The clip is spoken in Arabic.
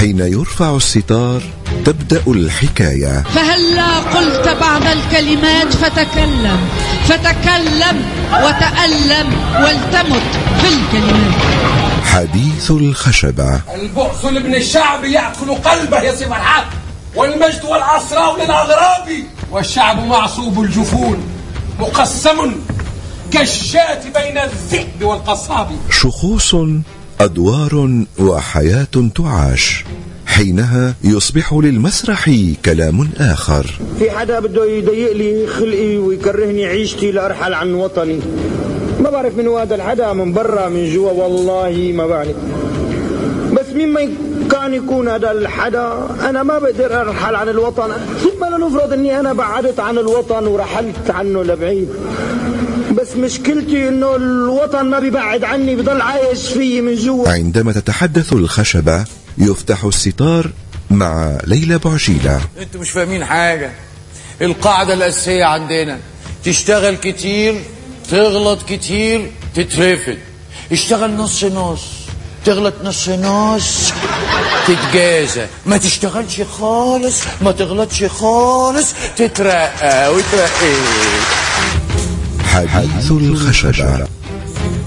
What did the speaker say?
حين يرفع الستار تبدأ الحكاية. فهلا قلت بعض الكلمات فتكلم وتألم والتمت في الكلمات. حديث الخشبة. البؤس لابن الشعب يأكل قلبه يا سي فرحات، والمجد والعصراء للأغراب، والشعب معصوب الجفون مقسم كالشاة بين الذئب والقصاب. شخوص، أدوار، وحياة تعاش. حينها يصبح للمسرح كلام آخر. في حدا بده يضيق لي خلقي ويكرهني عيشتي لأرحل عن وطني. ما بعرف من هذا الحدا، من برا من جوا والله ما بعرف، بس مين ما كان يكون هذا الحدا أنا ما بقدر أرحل عن الوطن. ثم لنفرض أني أنا بعدت عن الوطن ورحلت عنه لبعيد، بس مشكلتي انه الوطن ما بيبعد عني، بضل عايش فيه من جوا. عندما تتحدث الخشبة يفتح الستار مع ليلى بوعجيلة. انتوا مش فاهمين حاجة. القاعدة الأساسية عندنا تشتغل كتير، تغلط كتير، تترفد. اشتغل نص نص، تغلط نص نص، تتجازى. ما تشتغلش خالص، ما تغلطش خالص، تترقى وترقى. حديث الخشبة.